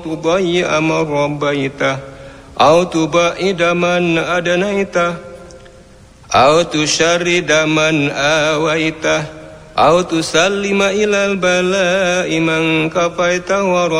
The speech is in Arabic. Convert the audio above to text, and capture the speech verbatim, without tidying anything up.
تضيع من ربيته أو تبعد من أدنيته أو تشرد من آويته أو تسلم إلى البلاء من كفيته